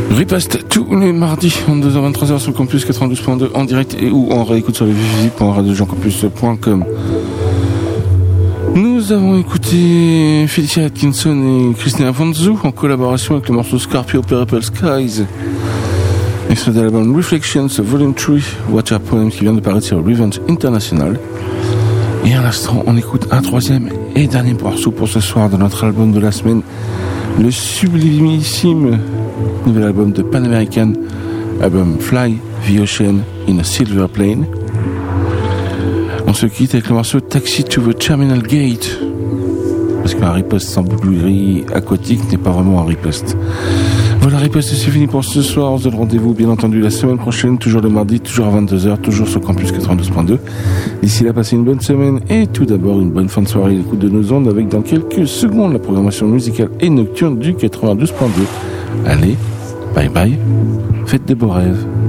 Riposte tous les mardis, 22h-23h sur le campus 92.2 en direct et ou en réécoute sur le www.radiojeancampus.com. Nous avons écouté Felicia Atkinson et Christina Fonzu en collaboration avec le morceau Scorpio Purple Skies. Extrait de l'album Reflections Volume 3, Water Poem qui vient de paraître sur Revenge International. Et à l'instant, on écoute un troisième et dernier morceau pour ce soir de notre album de la semaine, le sublimissime nouvel album de Pan American, album Fly the Ocean in a Silver Plane. On se quitte avec le morceau Taxi to the Terminal Gate, parce qu'un riposte sans bouclerie aquatique n'est pas vraiment un riposte. Voilà, riposte, c'est fini pour ce soir. On se donne rendez-vous bien entendu la semaine prochaine, toujours le mardi, toujours à 22h, toujours sur Campus 92.2. D'ici là, passez une bonne semaine et tout d'abord une bonne fin de soirée à l'écoute de nos ondes avec dans quelques secondes la programmation musicale et nocturne du 92.2. Allez, bye bye, faites de beaux rêves.